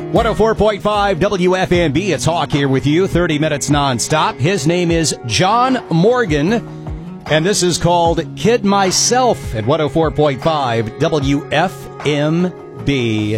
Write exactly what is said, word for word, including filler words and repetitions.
one oh four point five W F M B. It's Hawk here with you, thirty minutes nonstop. His name is John Morgan, and this is called Kid Myself at one oh four point five W F M B.